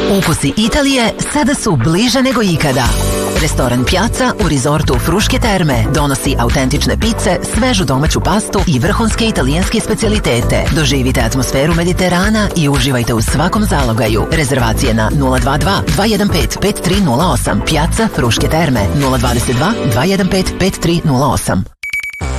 Ukusi Italije sada su bliže nego ikada. Restoran Piazza u rizortu Fruške terme donosi autentične pice, svežu domaću pastu i vrhunske italijanske specijalitete. Doživite atmosferu Mediterana i uživajte u svakom zalogaju. Rezervacije na 022 215 5308. Piazza Fruške terme 022 215 5308.